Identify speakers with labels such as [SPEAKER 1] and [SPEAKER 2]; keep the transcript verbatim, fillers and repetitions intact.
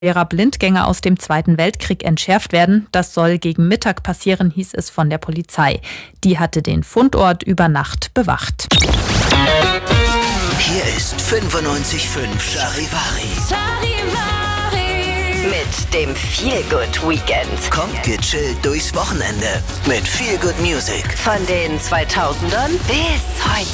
[SPEAKER 1] schwerer Blindgänger aus dem Zweiten Weltkrieg entschärft werden. Das soll gegen Mittag passieren, hieß es von der Polizei. Die hatte den Fundort über Nacht bewacht.
[SPEAKER 2] Hier ist fünfundneunzig Komma fünf Charivari.
[SPEAKER 3] Mit dem Feelgood Weekend.
[SPEAKER 2] Kommt gechillt durchs Wochenende mit Feelgood Music.
[SPEAKER 3] Von den zweitausendern bis heute.